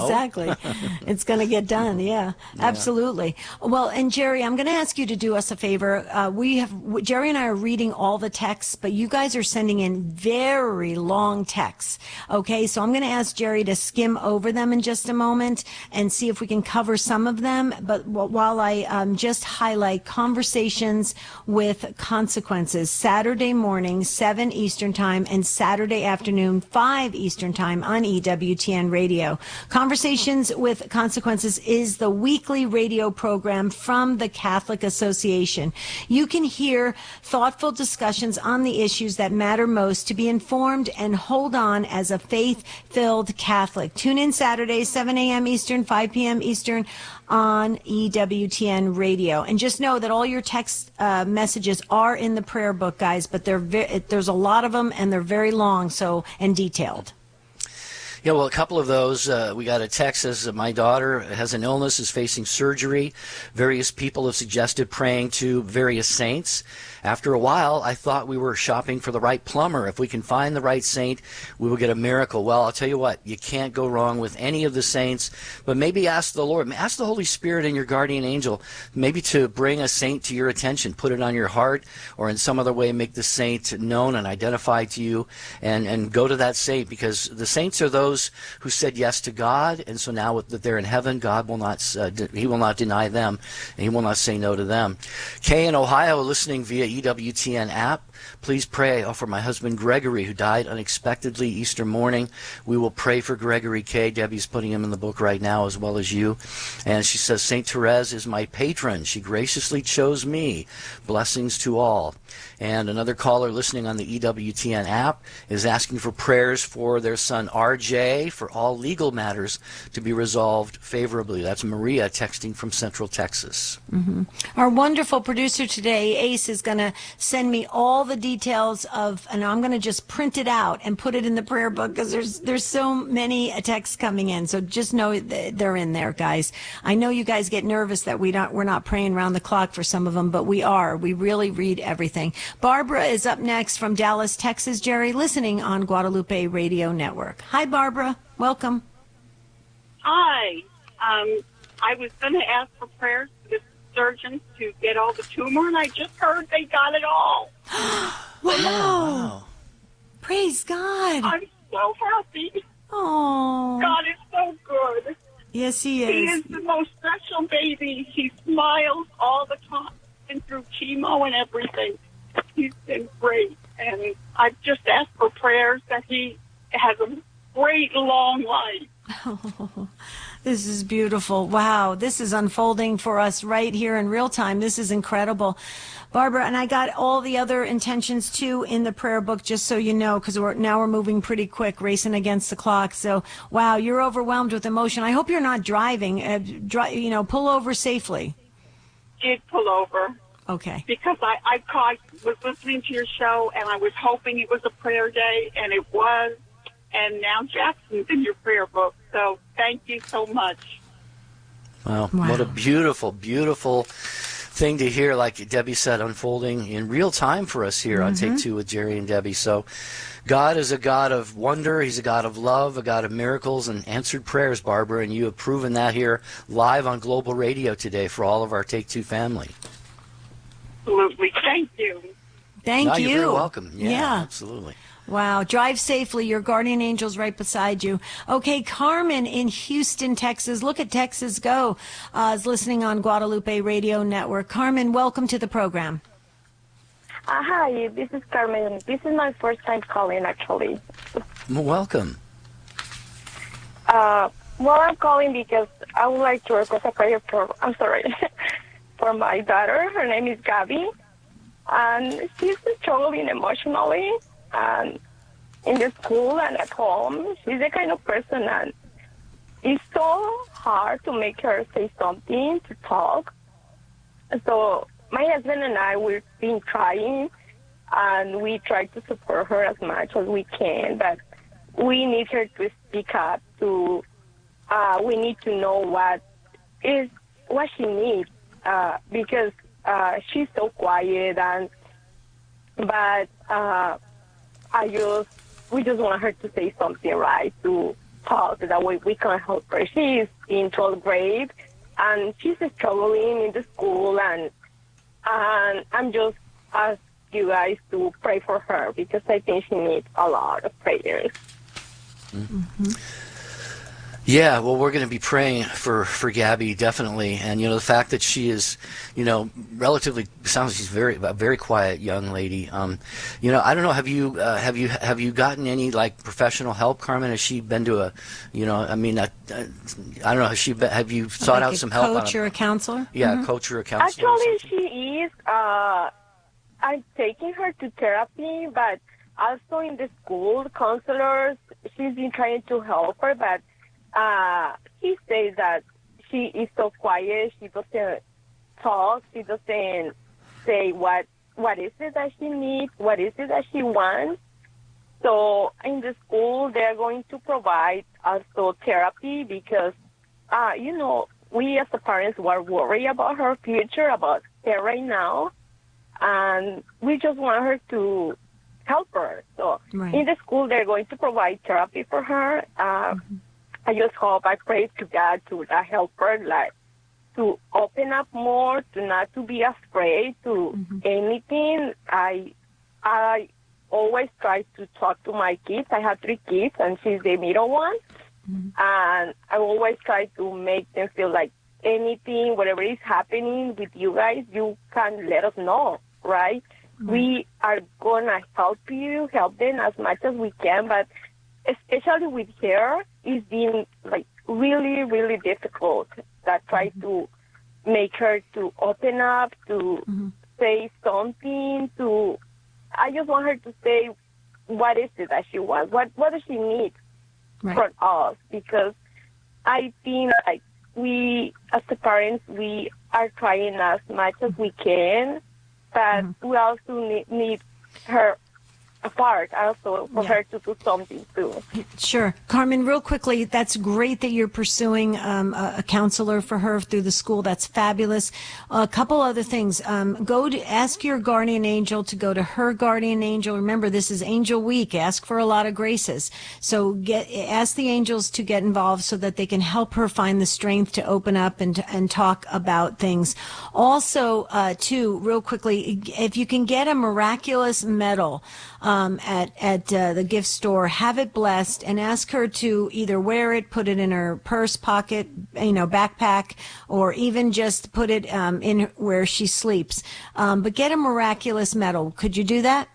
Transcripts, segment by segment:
Exactly. It's going to get done. Yeah, absolutely. Well, and Jerry, I'm going to ask you to do us a favor. Jerry and I are reading all the texts, but you guys are sending in very long texts. Okay. So I'm going to ask Jerry to skim over them in just a moment and see if we can cover some of them. But while I just highlight Conversations with Consequences, Saturday morning, 7 Eastern Time, and Saturday afternoon, 5 Eastern Time on EWTN Radio. Conversations with Consequences is the weekly radio program from the Catholic Association. You can hear thoughtful discussions on the issues that matter most to be informed and hold on as a faith-filled Catholic. Tune in Saturdays, 7 a.m. Eastern, 5 p.m. Eastern on EWTN Radio. And just know that all your text messages are in the prayer book, guys, but there's a lot of them and they're very long and detailed. Yeah, well, a couple of those, we got a text says that my daughter has an illness, is facing surgery. Various people have suggested praying to various saints. After a while, I thought we were shopping for the right plumber. If we can find the right saint, we will get a miracle. Well, I'll tell you what, you can't go wrong with any of the saints, but maybe ask the Lord, ask the Holy Spirit and your guardian angel, maybe to bring a saint to your attention, put it on your heart, or in some other way make the saint known and identified to you, and go to that saint, because the saints are those who said yes to God, and so now that they're in heaven, God will not, He will not deny them, and He will not say no to them. Kay in Ohio, listening via EWTN app. Please pray for my husband Gregory, who died unexpectedly Easter morning. We will pray for Gregory K. Debbie's putting him in the book right now, as well as you. And she says, Saint Therese is my patron. She graciously chose me. Blessings to all. And another caller listening on the EWTN app is asking for prayers for their son RJ for all legal matters to be resolved favorably. That's Maria texting from Central Texas. Mm-hmm. Our wonderful producer today, Ace, is going to send me all the details and I'm going to just print it out and put it in the prayer book, because there's so many texts coming in. So just know they're in there, guys. I know you guys get nervous that we're not praying around the clock for some of them, but we are. We really read everything. Barbara is up next from Dallas, Texas, Jerry, listening on Guadalupe Radio Network. Hi, Barbara. Welcome. Hi. I was going to ask for prayers for the surgeons to get all the tumor, and I just heard they got it all. Wow. Praise God. I'm so happy. Oh. God is so good. Yes, He is. He is the most special baby. He smiles all the time, and through chemo and everything. He's been great, and I've just asked for prayers that he has a great long life. Oh, this is beautiful. Wow, this is unfolding for us right here in real time. This is incredible. Barbara, and I got all the other intentions too in the prayer book, just so you know, because we're moving pretty quick, racing against the clock. So, wow, you're overwhelmed with emotion. I hope you're not driving. Pull over safely. Did pull over. Okay. Because I was listening to your show, and I was hoping it was a prayer day, and it was. And now Jackson's in your prayer book. So thank you so much. Wow. What a beautiful, beautiful thing to hear, like Debbie said, unfolding in real time for us here on Take Two with Jerry and Debbie. So God is a God of wonder. He's a God of love, a God of miracles and answered prayers, Barbara, and you have proven that here live on Global Radio today for all of our Take Two family. Absolutely. Thank you. Thank you. You're very welcome. Yeah, absolutely. Wow. Drive safely. Your guardian angel's right beside you. Okay, Carmen in Houston, Texas. Look at Texas go. Is listening on Guadalupe Radio Network. Carmen, welcome to the program. Hi, this is Carmen. This is my first time calling, actually. Welcome. I'm calling because I would like to request a prayer for my daughter. Her name is Gabby, and she's struggling emotionally and in the school and at home. She's the kind of person that it's so hard to make her say something, to talk. So my husband and I, we've been trying, and we try to support her as much as we can, but we need her to speak up. We need to know what she needs, because she's so quiet, but we just want her to say something right, to talk. That way we can help her. She's in 12th grade, and she's struggling in the school, and I'm just ask you guys to pray for her because I think she needs a lot of prayers. Mm-hmm. Yeah, well, we're going to be praying for Gabby, definitely. And, the fact that she is, relatively, sounds like she's a very quiet young lady. I don't know, have you gotten any, like, professional help, Carmen? Has she been to a, I don't know, have you sought out some help? Coach or a counselor? Yeah, Mm-hmm. a coach or a counselor? Actually, she is, I'm taking her to therapy, but also in the school, counselors, she's been trying to help her, but he says that she is so quiet. She doesn't talk. She doesn't say what is it that she needs, what is it that she wants. So in the school, they're going to provide also therapy because, we as the parents were worried about her future, about her right now, and we just want her to help her. So in the school, they're going to provide therapy for her. I just hope, I pray to God to help her, like, to open up more, to not to be afraid to anything. I always try to talk to my kids. I have 3 kids, and she's the middle one. And I always try to make them feel like anything, whatever is happening with you guys, you can let us know, right? We are going to help them as much as we can, but especially with her, it's been like really, really difficult. That try to make her to open up, to say something. I just want her to say what is it that she wants, what does she need from us? Because I think like we, as the parents, we are trying as much as we can, but we also need her apart also for her to do something too. Sure. Carmen, real quickly, that's great that you're pursuing a counselor for her through the school. That's fabulous. A couple other things. Go to ask your guardian angel to go to her guardian angel. Remember, this is Angel Week. Ask for a lot of graces. So ask the angels to get involved so that they can help her find the strength to open up and talk about things. Also, too, real quickly, if you can get a miraculous medal at the gift store, have it blessed, and ask her to either wear it, put it in her purse, pocket, backpack, or even just put it in where she sleeps. But get a miraculous medal. Could you do that?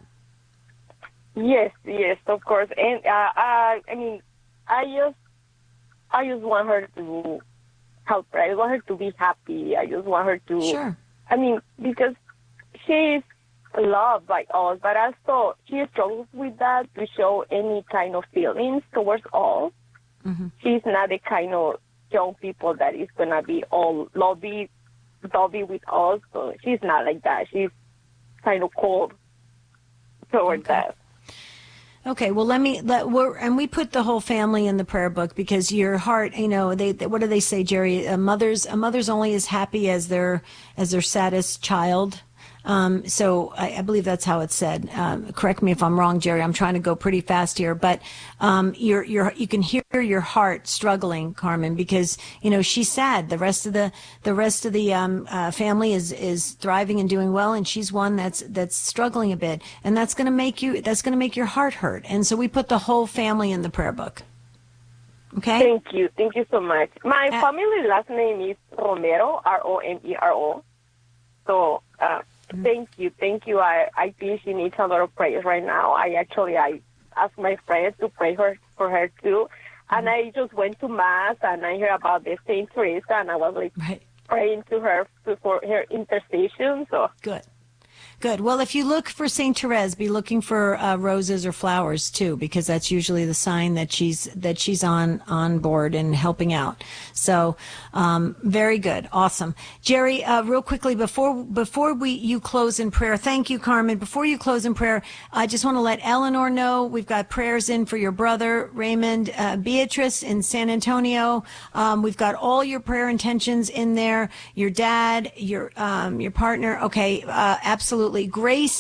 Yes, of course. And I just want her to help her. I want her to be happy. I just want her to. Sure. Because she's loved by us, but also she struggles with that to show any kind of feelings towards us. She's not the kind of young people that is going to be all lovey with us. So she's not like that. She's kind of cold towards that. Okay, well, we put the whole family in the prayer book because your heart, what do they say, Jerry? A mother's only as happy as their saddest child. So I believe that's how it's said. Correct me if I'm wrong, Jerry. I'm trying to go pretty fast here, but you can hear your heart struggling, Carmen, because she's sad. The rest of the family is thriving and doing well, and she's one that's struggling a bit, and that's going to make your heart hurt. And so we put the whole family in the prayer book. Okay. Thank you so much. My family last name is Romero, Romero. So. Thank you. I think she needs a lot of prayers right now. I asked my friends to pray for her too. And I just went to Mass and I heard about the Saint Teresa and I was praying to her for her intercession. So Good. Well, if you look for Saint Therese, be looking for roses or flowers too, because that's usually the sign that she's on board and helping out. So, very good, awesome, Jerry. Real quickly before you close in prayer, thank you, Carmen. Before you close in prayer, I just want to let Eleanor know we've got prayers in for your brother Raymond, Beatrice in San Antonio. We've got all your prayer intentions in there. Your dad, your partner. Okay, absolutely. Grace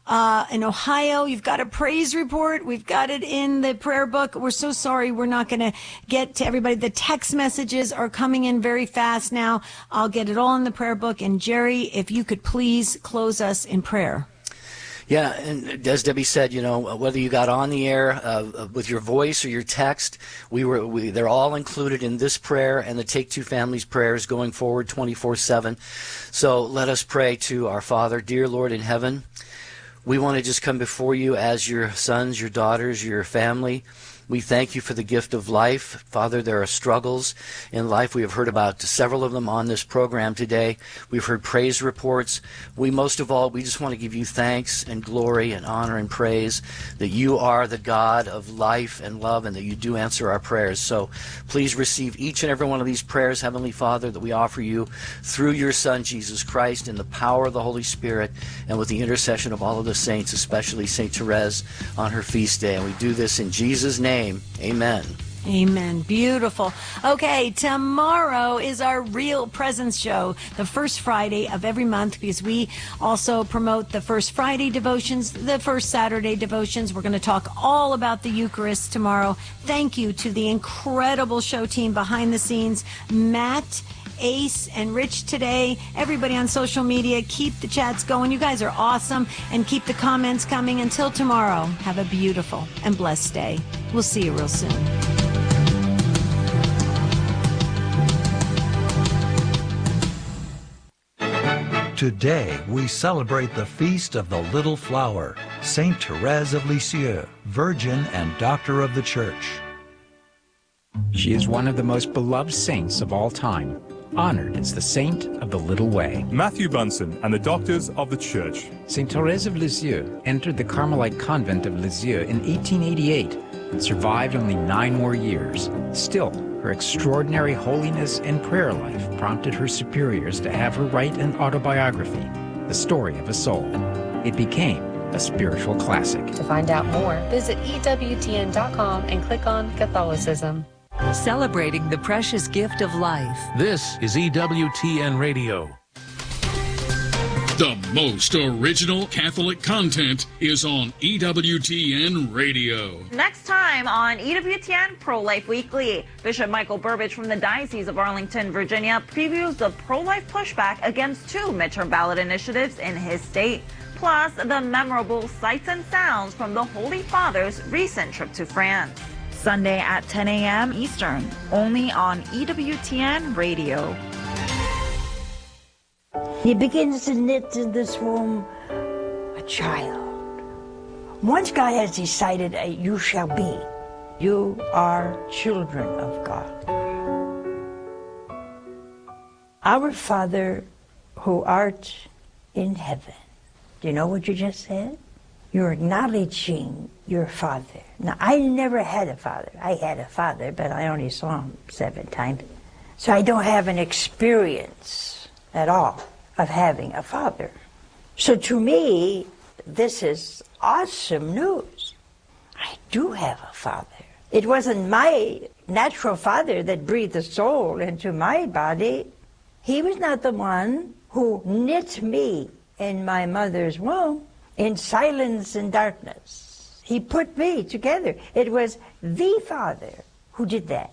in Ohio. You've got a praise report. We've got it in the prayer book. We're so sorry we're not going to get to everybody. The text messages are coming in very fast now. I'll get it all in the prayer book. And Jerry, if you could please close us in prayer. Yeah, and as Debbie said, whether you got on the air with your voice or your text, they're all included in this prayer and the Take Two Families prayers going forward 24/7. So let us pray to our Father. Dear Lord in heaven, we want to just come before you as your sons, your daughters, your family. We thank you for the gift of life. Father, there are struggles in life. We have heard about several of them on this program today. We've heard praise reports. Most of all, we just want to give you thanks and glory and honor and praise that you are the God of life and love and that you do answer our prayers. So please receive each and every one of these prayers, Heavenly Father, that we offer you through your Son, Jesus Christ, in the power of the Holy Spirit and with the intercession of all of the saints, especially St. Therese on her feast day. And we do this in Jesus' name. Amen. Amen. Beautiful. Okay, tomorrow is our Real Presence show, the first Friday of every month, because we also promote the first Friday devotions, the first Saturday devotions. We're going to talk all about the Eucharist tomorrow. Thank you to the incredible show team behind the scenes, Matt, Ace, and Rich today. Everybody on social media, keep the chats going. You guys are awesome, and keep the comments coming. Until tomorrow, have a beautiful and blessed day. We'll see you real soon. Today, we celebrate the feast of the Little Flower, Saint Therese of Lisieux, Virgin and Doctor of the Church. She is one of the most beloved saints of all time, honored as the Saint of the Little Way. Matthew Bunsen and the Doctors of the Church. Saint Therese of Lisieux entered the Carmelite convent of Lisieux in 1888 and survived only 9 more years. Still, her extraordinary holiness and prayer life prompted her superiors to have her write an autobiography, The Story of a Soul. It became a spiritual classic. To find out more, visit EWTN.com and click on Catholicism. Celebrating the precious gift of life. This is EWTN Radio. The most original Catholic content is on EWTN Radio. Next time on EWTN Pro-Life Weekly, Bishop Michael Burbidge from the Diocese of Arlington, Virginia, previews the pro-life pushback against 2 midterm ballot initiatives in his state, plus the memorable sights and sounds from the Holy Father's recent trip to France. Sunday at 10 a.m. Eastern, only on EWTN Radio. He begins to knit in this womb a child. Once God has decided you shall be, you are children of God. Our Father who art in heaven. Do you know what you just said? You're acknowledging your father. Now, I never had a father. I had a father, but I only saw him 7 times. So I don't have an experience at all of having a father. So to me, this is awesome news. I do have a father. It wasn't my natural father that breathed the soul into my body. He was not the one who knit me in my mother's womb in silence and darkness. He put me together. It was the Father who did that.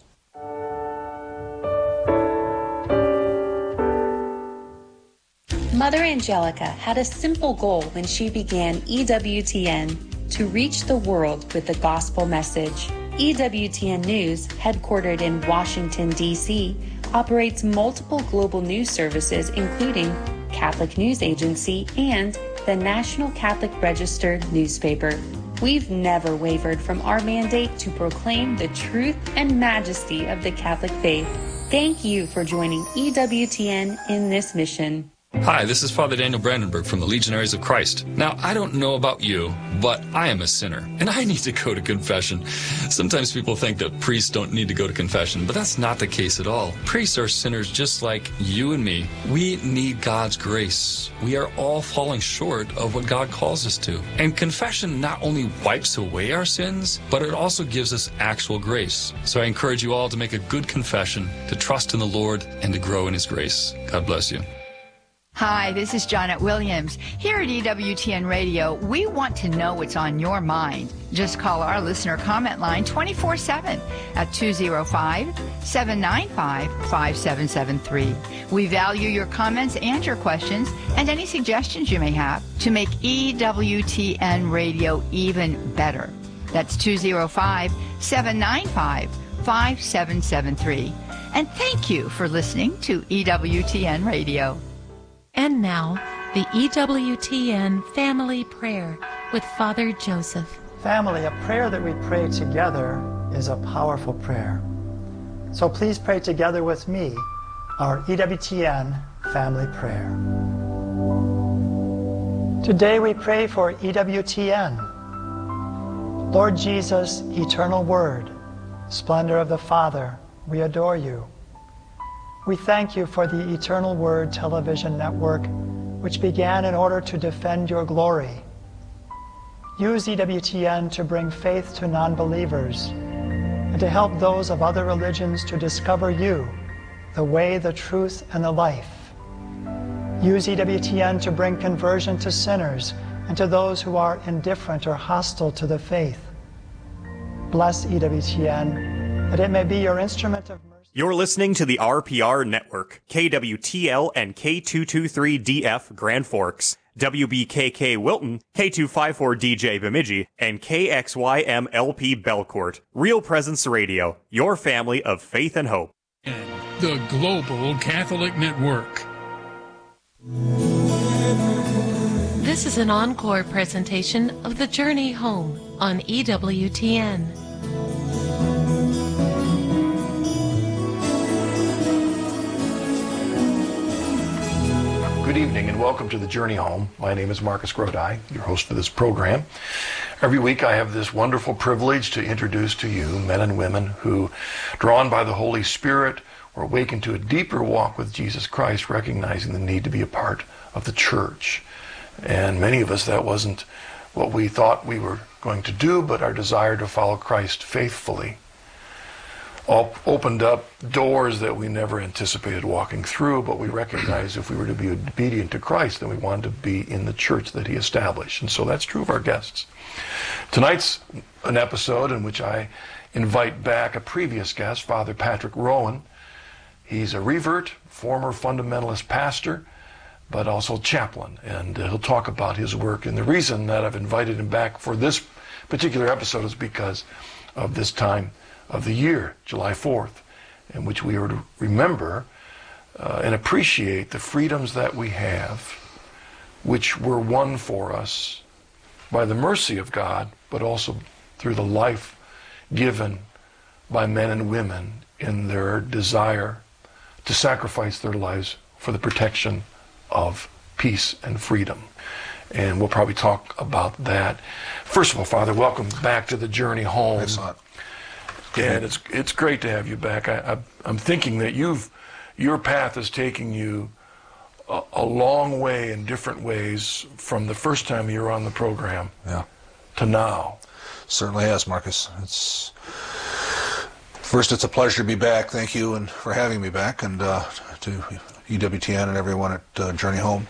Mother Angelica had a simple goal when she began EWTN: to reach the world with the gospel message. EWTN News, headquartered in Washington, D.C., operates multiple global news services, including Catholic News Agency and the National Catholic Register newspaper. We've never wavered from our mandate to proclaim the truth and majesty of the Catholic faith. Thank you for joining EWTN in this mission. Hi, this is Father Daniel Brandenburg from the Legionaries of Christ. Now, I don't know about you, but I am a sinner, and I need to go to confession. Sometimes people think that priests don't need to go to confession, but that's not the case at all. Priests are sinners just like you and me. We need God's grace. We are all falling short of what God calls us to. And confession not only wipes away our sins, but it also gives us actual grace. So I encourage you all to make a good confession, to trust in the Lord, and to grow in His grace. God bless you. Hi, this is Janet Williams. Here at EWTN Radio, we want to know what's on your mind. Just call our listener comment line 24/7 at 205-795-5773. We value your comments and your questions and any suggestions you may have to make EWTN Radio even better. That's 205-795-5773. And thank you for listening to EWTN Radio. And now, the EWTN Family Prayer with Father Joseph. Family, a prayer that we pray together is a powerful prayer. So please pray together with me our EWTN Family Prayer. Today we pray for EWTN. Lord Jesus, eternal Word, splendor of the Father, we adore you. We thank you for the Eternal Word television network, which began in order to defend your glory. Use EWTN to bring faith to non-believers and to help those of other religions to discover you, the way, the truth, and the life. Use EWTN to bring conversion to sinners and to those who are indifferent or hostile to the faith. Bless EWTN, that it may be your instrument of mercy. You're listening to the RPR Network, KWTL and K223DF Grand Forks, WBKK Wilton, K254DJ Bemidji, and KXYMLP Belcourt. Real Presence Radio, your family of faith and hope. The Global Catholic Network. This is an encore presentation of The Journey Home on EWTN. Good evening and welcome to The Journey Home. My name is Marcus Grodi, your host for this program. Every week I have this wonderful privilege to introduce to you men and women who, drawn by the Holy Spirit, were awakened to a deeper walk with Jesus Christ, recognizing the need to be a part of the church. And many of us, that wasn't what we thought we were going to do, but our desire to follow Christ faithfully all opened up doors that we never anticipated walking through, but we recognized if we were to be obedient to Christ, then we wanted to be in the church that he established. And so that's true of our guests. Tonight's an episode in which I invite back a previous guest, Father Patrick Rowan. He's a revert, former fundamentalist pastor, but also chaplain, and he'll talk about his work. And the reason that I've invited him back for this particular episode is because of this time of the year, July 4th, in which we are to remember and appreciate the freedoms that we have, which were won for us by the mercy of God, but also through the life given by men and women in their desire to sacrifice their lives for the protection of peace and freedom. And we'll probably talk about that. First of all, Father, welcome back to The Journey Home. Thanks a lot. And it's great to have you back. I'm thinking that your path is taking you a long way in different ways from the first time you were on the program to now. Certainly has, Marcus. First, it's a pleasure to be back. Thank you and for having me back, and to EWTN and everyone at Journey Home.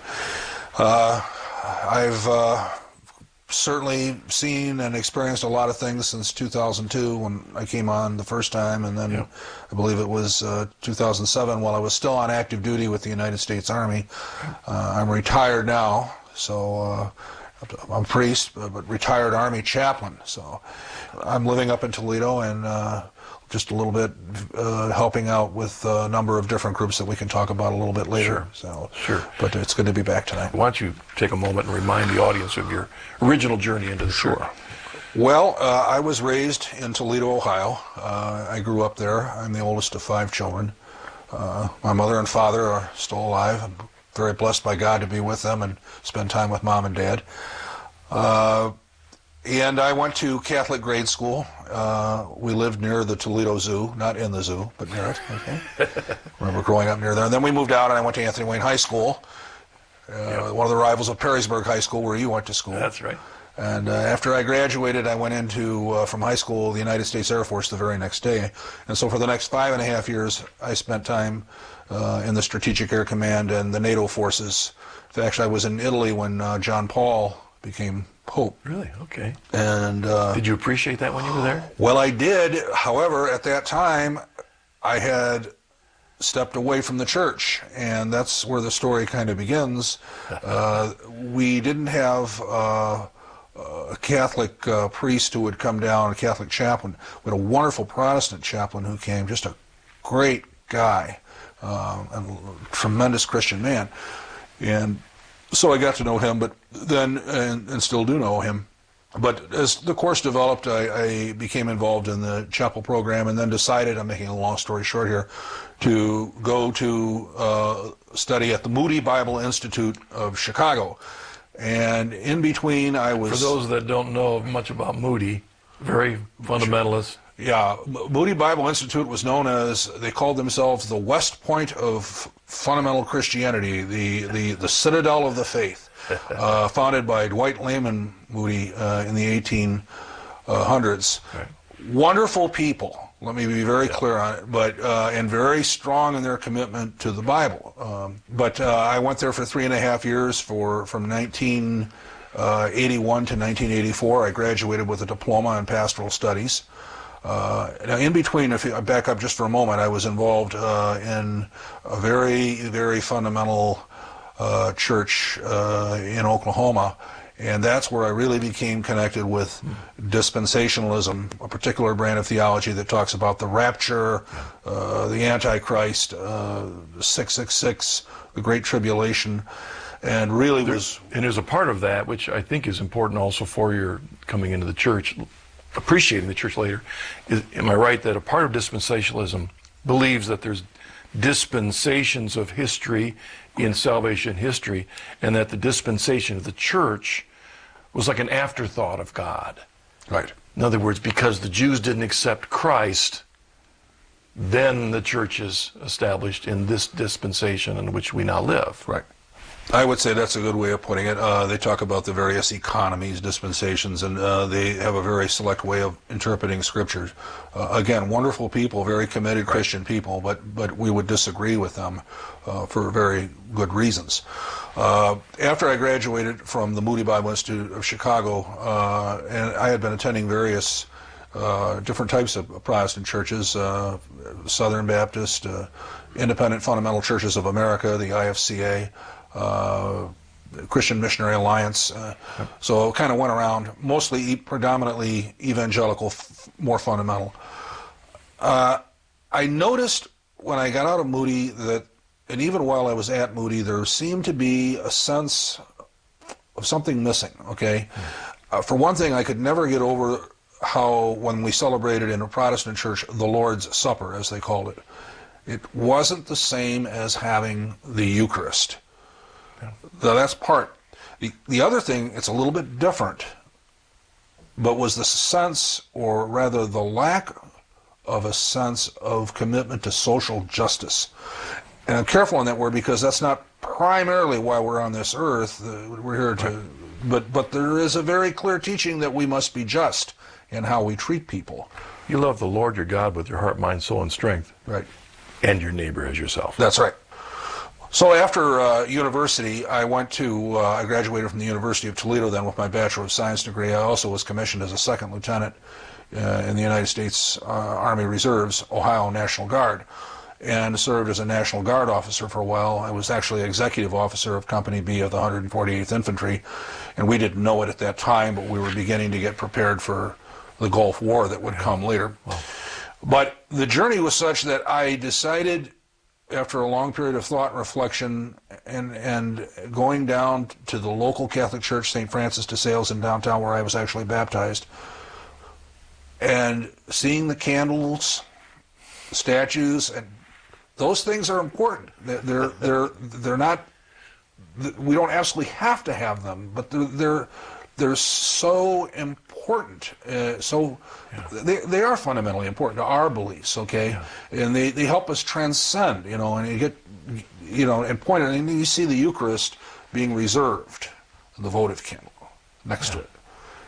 I've certainly seen and experienced a lot of things since 2002 when I came on the first time, and then I believe it was 2007 while I was still on active duty with the United States Army. I'm retired now, so I'm a priest, but retired Army chaplain. So I'm living up in Toledo and just a little bit helping out with a number of different groups that we can talk about a little bit later. Sure. But it's good to be back tonight. Why don't you take a moment and remind the audience of your original journey into the church? Well, I was raised in Toledo, Ohio. I grew up there. I'm the oldest of 5 children. My mother and father are still alive. I'm very blessed by God to be with them and spend time with Mom and Dad. And I went to Catholic grade school. We lived near the Toledo Zoo, not in the zoo, but near it. Okay. Remember growing up near there. And then we moved out and I went to Anthony Wayne High School, one of the rivals of Perrysburg High School where you went to school. That's right. And after I graduated, I went into, from high school, the United States Air Force the very next day. And so for the next 5.5 years, I spent time in the Strategic Air Command and the NATO forces. In fact, I was in Italy when John Paul became Pope. Really? Okay. And did you appreciate that when you were there? Well, I did. However, at that time, I had stepped away from the church, and that's where the story kind of begins. We didn't have a Catholic priest who would come down, a Catholic chaplain. We had a wonderful Protestant chaplain who came, just a great guy, and a tremendous Christian man. And so I got to know him, but then, and still do know him. But as the course developed, I became involved in the chapel program, and then decided, I'm making a long story short here, to go to study at the Moody Bible Institute of Chicago. And in between, I was... For those that don't know much about Moody, very fundamentalist. Yeah, Moody Bible Institute was known as, they called themselves the West Point of fundamental Christianity, the citadel of the faith, founded by Dwight Lyman Moody in the 1800s. Right. Wonderful people, let me be very clear on it, but and very strong in their commitment to the Bible. But I went there for 3.5 years, from 1981 to 1984. I graduated with a diploma in pastoral studies. Now, in between, if I back up just for a moment, I was involved in a very, very fundamental church in Oklahoma, and that's where I really became connected with dispensationalism, a particular brand of theology that talks about the rapture, the Antichrist, 666, the Great Tribulation, and really And there's a part of that, which I think is important also for your coming into the church, appreciating the church later, am I right that a part of dispensationalism believes that there's dispensations of history in salvation history, and that the dispensation of the church was like an afterthought of God? Right. In other words, because the Jews didn't accept Christ, then the church is established in this dispensation in which we now live. Right. I would say that's a good way of putting it. They talk about the various economies, dispensations, and they have a very select way of interpreting scriptures. Again, wonderful people, very committed Christian people, but we would disagree with them for very good reasons. After I graduated from the Moody Bible Institute of Chicago, and I had been attending various different types of Protestant churches, Southern Baptist, Independent Fundamental Churches of America, the IFCA, Christian Missionary Alliance. So kind of went around, mostly predominantly evangelical, more fundamental. I noticed when I got out of Moody that, and even while I was at Moody, there seemed to be a sense of something missing, okay? For one thing, I could never get over how when we celebrated in a Protestant church the Lord's Supper, as they called it, it wasn't the same as having the Eucharist. Now, that's part. The other thing, it's a little bit different, but was the sense, or rather the lack of a sense of commitment to social justice. And I'm careful on that word because that's not primarily why we're on this earth. We're here to, but there is a very clear teaching that we must be just in how we treat people. You love the Lord your God with your heart, mind, soul, and strength. Right. And your neighbor as yourself. That's right. So after university, I graduated from the University of Toledo then with my Bachelor of Science degree. I also was commissioned as a second lieutenant in the United States Army Reserves, Ohio National Guard, and served as a National Guard officer for a while. I was actually executive officer of Company B of the 148th Infantry, and we didn't know it at that time, but we were beginning to get prepared for the Gulf War that would come later. Wow. But the journey was such that I decided, after a long period of thought and reflection, and going down to the local Catholic church, St. Francis de Sales in downtown, where I was actually baptized, and seeing the candles, statues, and those things are important. They're not. We don't absolutely have to have them, but they're so important. They are fundamentally important to our beliefs. Okay, and they help us transcend. And you get, and point it. And you see the Eucharist being reserved, the votive candle next to it.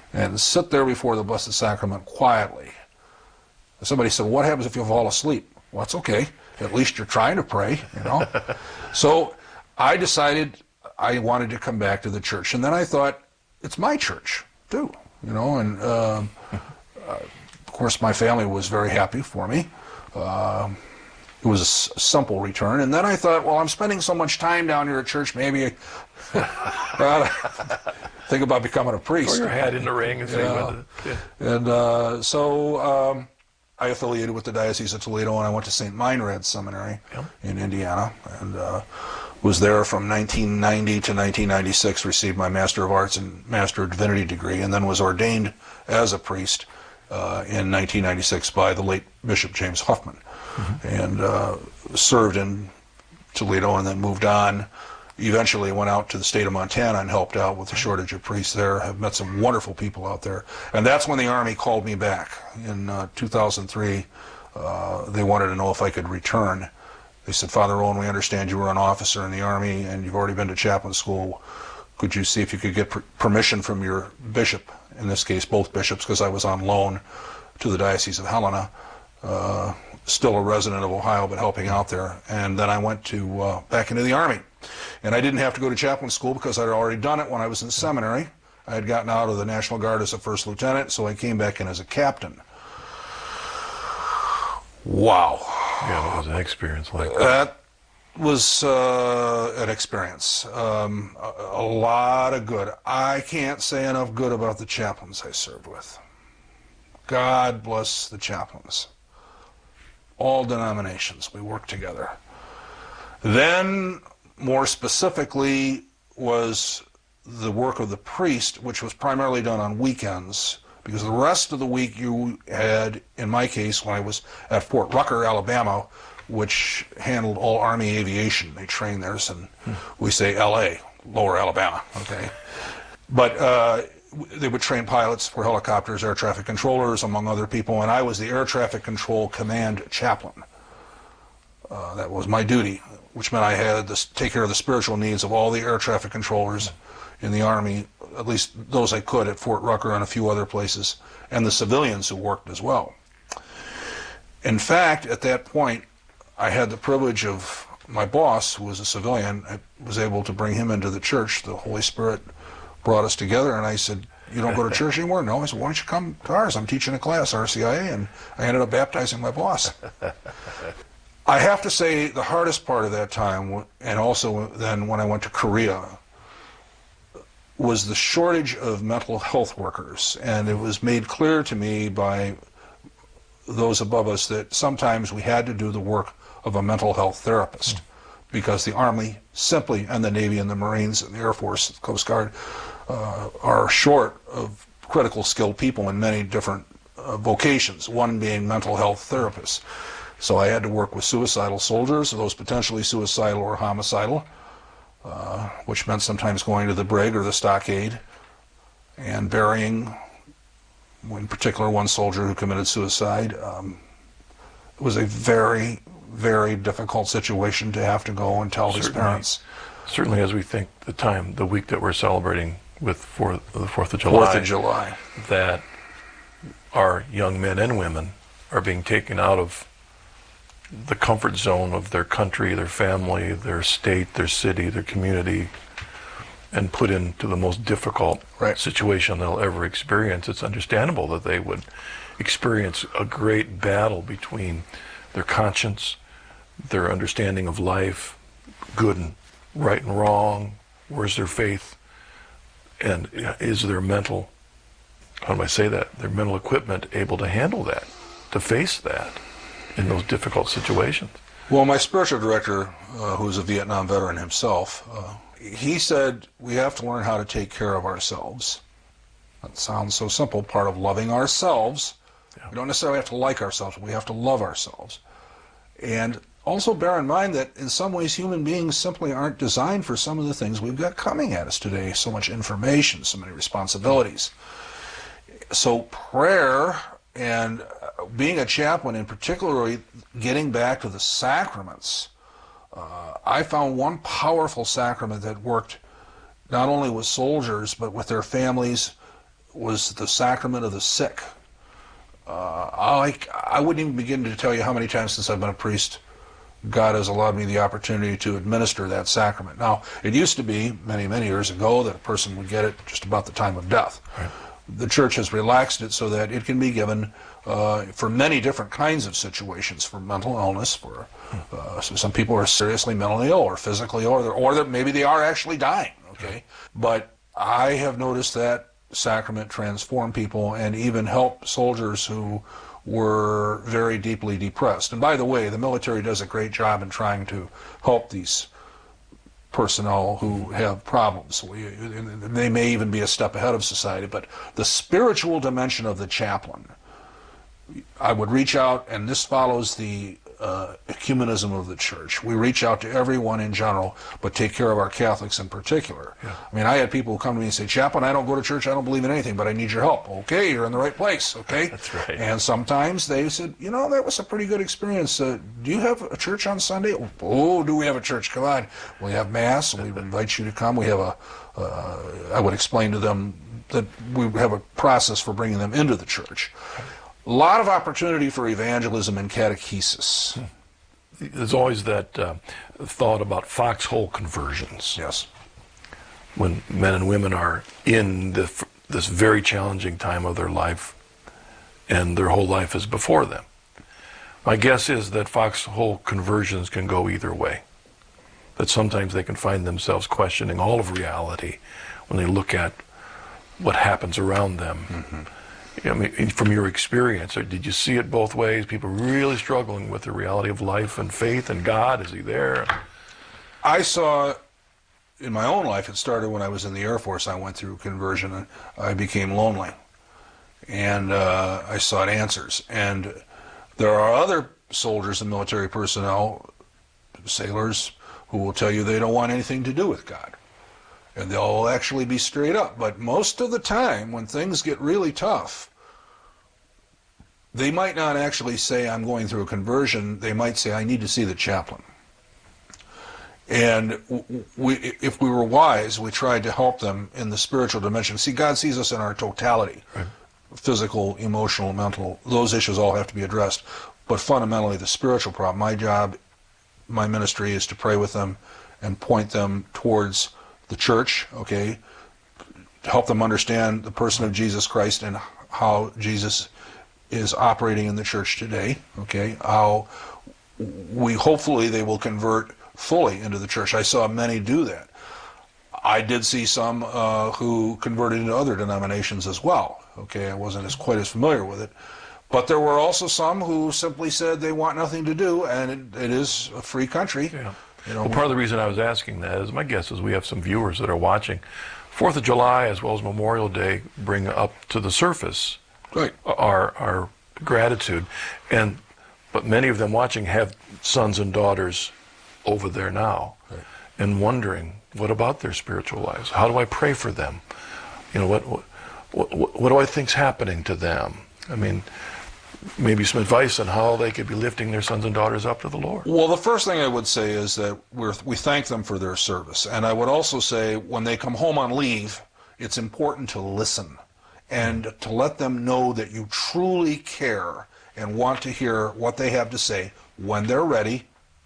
and sit there before the Blessed Sacrament quietly. Somebody said, what happens if you fall asleep? Well, that's okay. At least you're trying to pray, you know. So I decided I wanted to come back to the church. And then I thought, it's my church, too, you know. And, of course, my family was very happy for me. It was a simple return. And then I thought, well, I'm spending so much time down here at church, maybe think about becoming a priest. Throw your hat in the ring and say, And so I affiliated with the Diocese of Toledo, and I went to St. Meinrad Seminary in Indiana, and was there from 1990 to 1996, received my Master of Arts and Master of Divinity degree, and then was ordained as a priest in 1996 by the late Bishop James Huffman, and served in Toledo and then moved on. Eventually went out to the state of Montana and helped out with the shortage of priests there. I've met some wonderful people out there. And that's when the Army called me back. In 2003, they wanted to know if I could return. They said, Father Owen, we understand you were an officer in the Army and you've already been to chaplain school. Could you see if you could get permission from your bishop, in this case both bishops, because I was on loan to the Diocese of Helena, still a resident of Ohio but helping out there. And then I went to back into the Army. And I didn't have to go to chaplain school because I had already done it when I was in seminary. I had gotten out of the National Guard as a first lieutenant, so I came back in as a captain. Wow. Yeah, what was an experience like that? That was an experience. A lot of good. I can't say enough good about the chaplains I served with. God bless the chaplains. All denominations, we worked together. Then, more specifically, was the work of the priest, which was primarily done on weekends, because the rest of the week you had, in my case, when I was at Fort Rucker, Alabama, which handled all Army aviation. They trained there, and we say L.A., Lower Alabama, okay? But they would train pilots for helicopters, air traffic controllers, among other people, and I was the Air Traffic Control Command Chaplain. That was my duty, which meant I had to take care of the spiritual needs of all the air traffic controllers in the Army, at least those I could at Fort Rucker and a few other places, and the civilians who worked as well. In fact, at that point, I had the privilege of my boss, who was a civilian. I was able to bring him into the church. The Holy Spirit brought us together, and I said, you don't go to church anymore? No. I said, why don't you come to ours? I'm teaching a class, RCIA, and I ended up baptizing my boss. I have to say the hardest part of that time, and also then when I went to Korea, was the shortage of mental health workers. And it was made clear to me by those above us that sometimes we had to do the work of a mental health therapist because the Army simply, and the Navy and the Marines and the Air Force, the Coast Guard, are short of critical skilled people in many different vocations, one being mental health therapists. So I had to work with suicidal soldiers, those potentially suicidal or homicidal, which meant sometimes going to the brig or the stockade and burying, in particular, one soldier who committed suicide. It was a very, very difficult situation to have to go and tell his parents. Certainly, as we think the week that we're celebrating with the 4th of July. 4th of July. That our young men and women are being taken out of the comfort zone of their country, their family, their state, their city, their community, and put into the most difficult situation they'll ever experience. It's understandable that they would experience a great battle between their conscience, their understanding of life, good and right and wrong, where's their faith, and is their mental, how do I say that, their mental equipment able to handle that, to face that in those difficult situations. Well, my spiritual director, who's a Vietnam veteran himself, he said we have to learn how to take care of ourselves. That sounds so simple, part of loving ourselves. We don't necessarily have to like ourselves, we have to love ourselves. And also bear in mind that in some ways human beings simply aren't designed for some of the things we've got coming at us today. So much information, so many responsibilities. So prayer and being a chaplain, and particularly getting back to the sacraments, I found one powerful sacrament that worked not only with soldiers, but with their families, was the sacrament of the sick. I wouldn't even begin to tell you how many times since I've been a priest God has allowed me the opportunity to administer that sacrament. Now, it used to be many, many years ago that a person would get it just about the time of death. Right. The Church has relaxed it so that it can be given for many different kinds of situations, for mental illness, for some people are seriously mentally ill or physically ill, or that maybe they are actually dying. Okay, but I have noticed that sacrament transform people and even help soldiers who were very deeply depressed. And by the way, the military does a great job in trying to help these personnel who have problems. They may even be a step ahead of society, but the spiritual dimension of the chaplain, I would reach out, and this follows the ecumenism of the Church. We reach out to everyone in general, but take care of our Catholics in particular. Yeah. I mean, I had people who come to me and say, "Chaplain, I don't go to church, I don't believe in anything, but I need your help." Okay, you're in the right place, okay? That's right. And sometimes they said, "You know, that was a pretty good experience. Do you have a church on Sunday?" "Oh, do we have a church? Come on. We have Mass, and we invite you to come. We have I would explain to them that we have a process for bringing them into the church. A lot of opportunity for evangelism and catechesis. There's always that thought about foxhole conversions. Yes. When men and women are in this very challenging time of their life, and their whole life is before them. My guess is that foxhole conversions can go either way. That sometimes they can find themselves questioning all of reality when they look at what happens around them. Mm-hmm. I mean, from your experience, or did you see it both ways? People really struggling with the reality of life and faith and God. Is he there? I saw, in my own life, it started when I was in the Air Force. I went through conversion and I became lonely. And I sought answers. And there are other soldiers and military personnel, sailors, who will tell you they don't want anything to do with God. And they'll actually be straight up. But most of the time, when things get really tough, they might not actually say, "I'm going through a conversion." They might say, "I need to see the chaplain." And if we were wise, we tried to help them in the spiritual dimension. See, God sees us in our totality. Right. Physical, emotional, mental, those issues all have to be addressed. But fundamentally, the spiritual problem, my job, my ministry is to pray with them and point them towards the church, okay, to help them understand the person of Jesus Christ and how Jesus is operating in the church today, okay, how hopefully they will convert fully into the church. I saw many do that. I did see some who converted into other denominations as well, okay, I wasn't quite as familiar with it. But there were also some who simply said they want nothing to do, and it is a free country. Yeah. You know, well, part of the reason I was asking that is my guess is we have some viewers that are watching. 4th of July as well as Memorial Day bring up to the surface right. our gratitude. But many of them watching have sons and daughters over there now, right. and wondering, what about their spiritual lives? How do I pray for them? You know, what do I think's happening to them? I mean, maybe some advice on how they could be lifting their sons and daughters up to the Lord. Well, the first thing I would say is that we thank them for their service. And I would also say when they come home on leave, it's important to listen and to let them know that you truly care and want to hear what they have to say when they're ready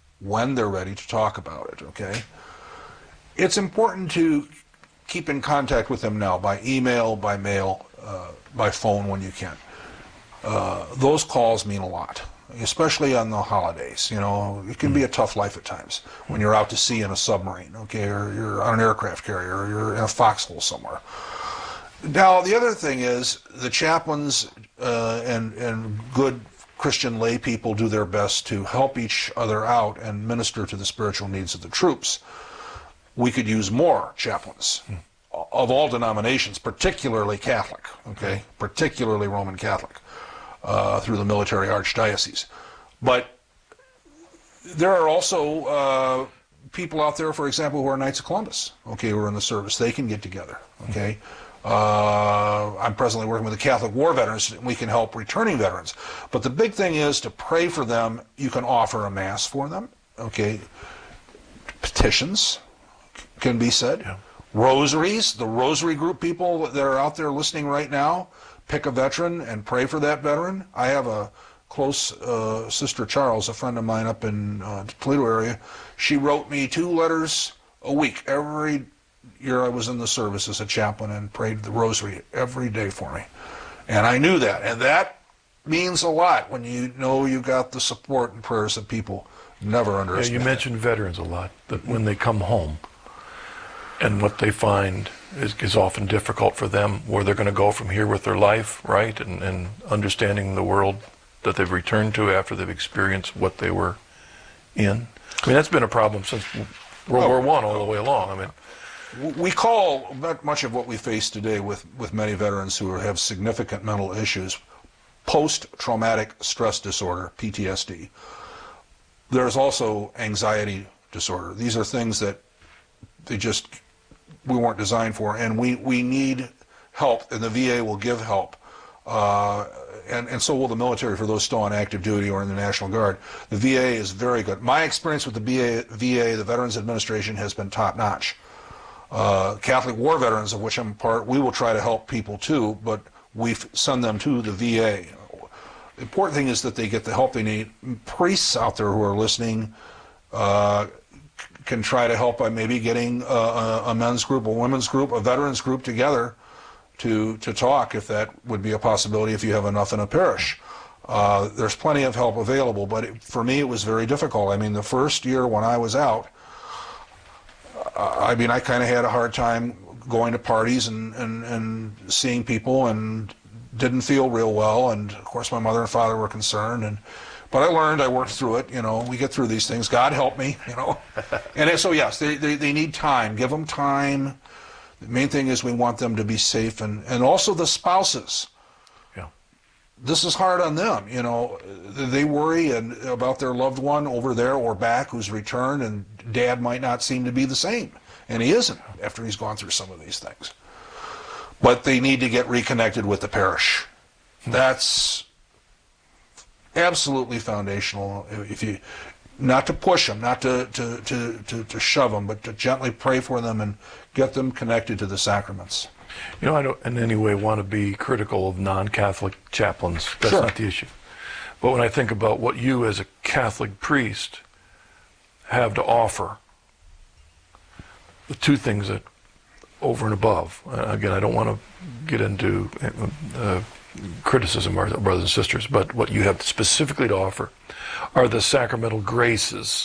to talk about it, okay? It's important to keep in contact with them now by email, by mail, by phone when you can. Those calls mean a lot, especially on the holidays. You know, it can be a tough life at times when you're out to sea in a submarine, okay, or you're on an aircraft carrier, or you're in a foxhole somewhere. Now, the other thing is the chaplains and good Christian lay people do their best to help each other out and minister to the spiritual needs of the troops. We could use more chaplains of all denominations, particularly Catholic, okay, particularly Roman Catholic. Through the military archdiocese. But there are also people out there, for example, who are Knights of Columbus, okay, who are in the service. They can get together, okay? I'm presently working with the Catholic War Veterans. We can help returning veterans. But the big thing is to pray for them. You can offer a Mass for them, okay? Petitions can be said. Yeah. rosaries, the rosary group people that are out there listening right now, pick a veteran and pray for that veteran. I have a close Sister Charles, a friend of mine up in the Toledo area. She wrote me 2 letters a week every year I was in the service as a chaplain, and prayed the rosary every day for me. And I knew that, and that means a lot when you know you got the support and prayers of people. Never underestimate. Yeah, you mentioned veterans a lot, that when they come home and what they find is often difficult for them, where they're going to go from here with their life, right? And understanding the world that they've returned to after they've experienced what they were in. I mean, that's been a problem since World War I all the way along. I mean, we call much of what we face today with many veterans who have significant mental issues post-traumatic stress disorder, PTSD. There's also anxiety disorder. These are things that we weren't designed for, and we need help, and the VA will give help. And so will the military for those still on active duty or in the National Guard. The VA is very good. My experience with the VA, the Veterans Administration, has been top-notch. Catholic War Veterans, of which I'm a part, we will try to help people too, but we send them to the VA. The important thing is that they get the help they need. Priests out there who are listening can try to help by maybe getting a men's group, a women's group, a veterans group together to talk, if that would be a possibility, if you have enough in a parish. There's plenty of help available, but for me it was very difficult. I mean, the first year when I was out, I kind of had a hard time going to parties and seeing people, and didn't feel real well, and of course my mother and father were concerned, but I learned, I worked through it, we get through these things. God help me, And so yes, they need time. Give them time. The main thing is we want them to be safe, and also the spouses. Yeah. This is hard on them, They worry about their loved one over there or back who's returned, and dad might not seem to be the same, and he isn't after he's gone through some of these things. But they need to get reconnected with the parish. That's absolutely foundational. Not to push them, not to shove them, but to gently pray for them and get them connected to the sacraments. I don't in any way want to be critical of non-Catholic chaplains. That's not the issue. But when I think about what you as a Catholic priest have to offer, the 2 things that over and above, again, I don't want to get into criticism of our brothers and sisters, but what you have specifically to offer are the sacramental graces,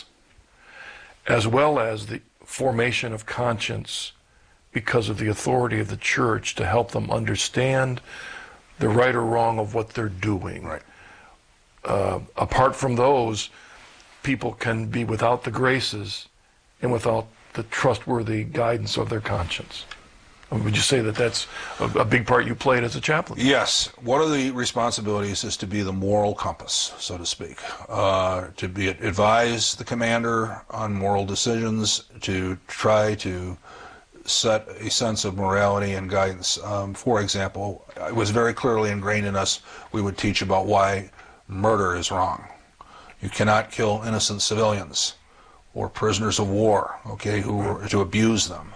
as well as the formation of conscience because of the authority of the Church to help them understand the right or wrong of what they're doing. Right. Apart from those, people can be without the graces and without the trustworthy guidance of their conscience. Would you say that that's a big part you played as a chaplain? Yes. One of the responsibilities is to be the moral compass, so to speak, to advise the commander on moral decisions, to try to set a sense of morality and guidance. For example, it was very clearly ingrained in us, we would teach about why murder is wrong. You cannot kill innocent civilians or prisoners of war, to abuse them,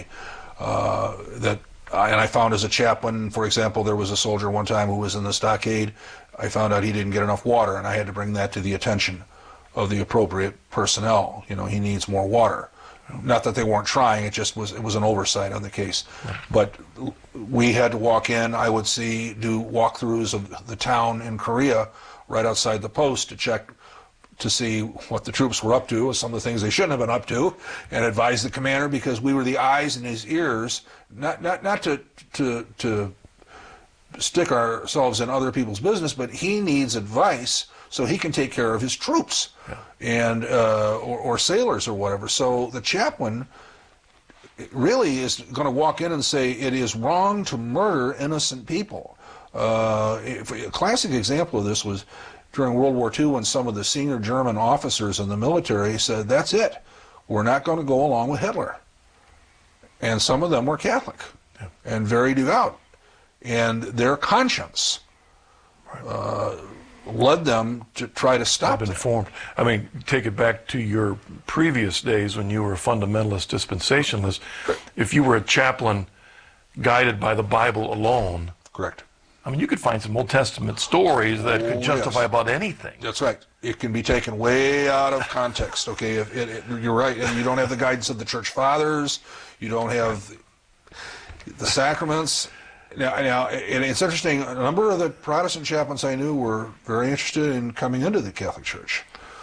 and I found as a chaplain, for example, there was a soldier one time who was in the stockade. I found out he didn't get enough water, and I had to bring that to the attention of the appropriate personnel. He needs more water. Not that they weren't trying, it was an oversight on the case. But we had to walk in. I would do walkthroughs of the town in Korea right outside the post to check to see what the troops were up to, some of the things they shouldn't have been up to, and advise the commander, because we were the eyes and his ears, not to stick ourselves in other people's business, but he needs advice so he can take care of his troops and or sailors or whatever. So the chaplain really is going to walk in and say it is wrong to murder innocent people. A classic example of this was during World War II, when some of the senior German officers in the military said, that's it, we're not going to go along with Hitler. And some of them were Catholic and very devout. And their conscience led them to try to stop it. Informed. I mean, take it back to your previous days when you were a fundamentalist dispensationalist. If you were a chaplain guided by the Bible alone. Correct. I mean, you could find some Old Testament stories that could justify about anything. That's right. It can be taken way out of context, okay? You're right. And you don't have the guidance of the church fathers. You don't have the sacraments. Now, and it's interesting, a number of the Protestant chaplains I knew were very interested in coming into the Catholic Church.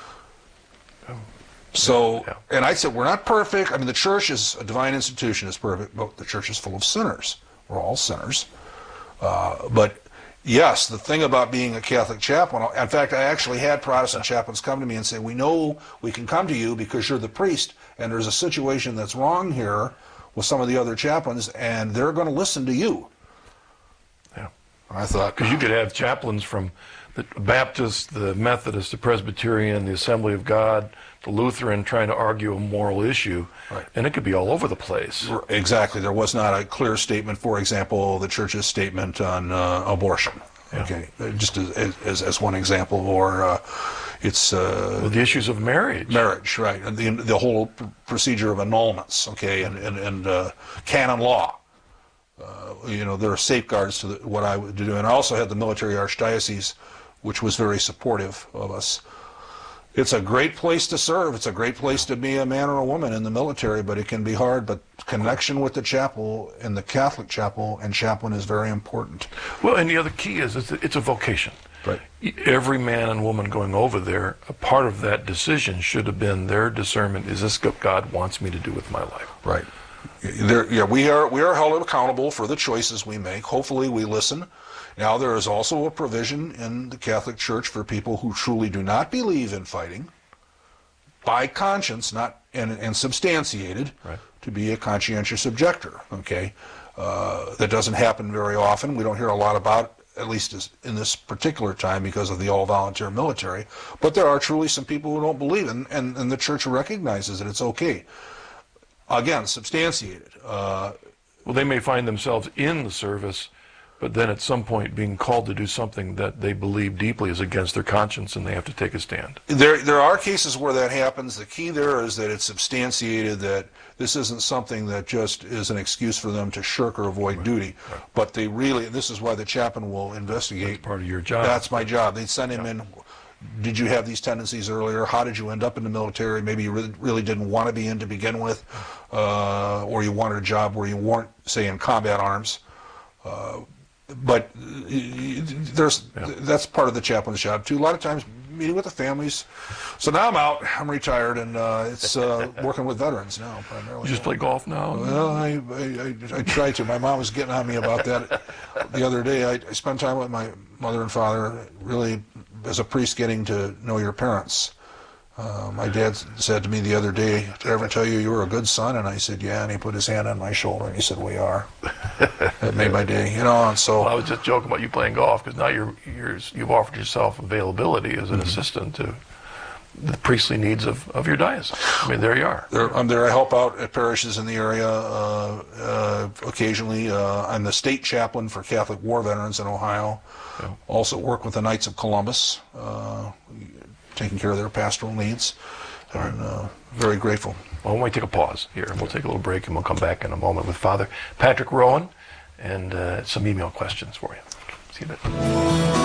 So, and I said, we're not perfect. I mean, the church is a divine institution, is perfect, but the church is full of sinners. We're all sinners. But yes, the thing about being a Catholic chaplain, in fact, I actually had Protestant chaplains come to me and say, we know we can come to you because you're the priest, and there's a situation that's wrong here with some of the other chaplains, and they're going to listen to you. Yeah. I thought, because you could have chaplains from the Baptist, the Methodist, the Presbyterian, the Assembly of God, the Lutheran, trying to argue a moral issue, right. And it could be all over the place. Exactly. There was not a clear statement, for example, the church's statement on abortion. Yeah. Okay, just as one example, or it's well, the issues of marriage. Marriage, right? And the whole procedure of annulments. Okay, and canon law. There are safeguards to what I would do, and I also had the military archdiocese, which was very supportive of us. It's a great place to serve. It's a great place to be a man or a woman in the military, but it can be hard. But connection with the chapel and the Catholic chapel and chaplain is very important. Well, and the other key is it's a vocation. Right. Every man and woman going over there, a part of that decision should have been their discernment. Is this what God wants me to do with my life? Right. We are held accountable for the choices we make. Hopefully we listen. Now, there is also a provision in the Catholic Church for people who truly do not believe in fighting, by conscience, not and substantiated, right, to be a conscientious objector. Okay, that doesn't happen very often. We don't hear a lot about, at least in this particular time, because of the all-volunteer military. But there are truly some people who don't believe, and the Church recognizes that it's okay. Again, substantiated. Well, they may find themselves in the service, but then at some point being called to do something that they believe deeply is against their conscience, and they have to take a stand. There are cases where that happens. The key there is that it's substantiated, that this isn't something that just is an excuse for them to shirk or avoid duty. Right. But they really, this is why the chaplain will investigate. That's part of your job. That's my job. They'd send him in. Did you have these tendencies earlier? How did you end up in the military? Maybe you really didn't want to be in to begin with, or you wanted a job where you weren't, say, in combat arms. But that's part of the chaplain's job too. A lot of times meeting with the families. So now I'm out. I'm retired, and it's working with veterans now primarily. You just play golf now? Well, I try to. My mom was getting on me about that the other day. I spent time with my mother and father. Really, as a priest, getting to know your parents. My dad said to me the other day, "Did I ever tell you were a good son?" And I said, "Yeah." And he put his hand on my shoulder and he said, "We are." It made my day, And so I was just joking about you playing golf, because now you've offered yourself availability as an assistant to the priestly needs of your diocese. I mean, there you are. I'm there. I help out at parishes in the area occasionally. I'm the state chaplain for Catholic war veterans in Ohio. Yeah. Also work with the Knights of Columbus. Taking care of their pastoral needs, and very grateful. Well, we take a pause here, and we'll take a little break, and we'll come back in a moment with Father Patrick Rowan and some email questions for you. See you in a bit.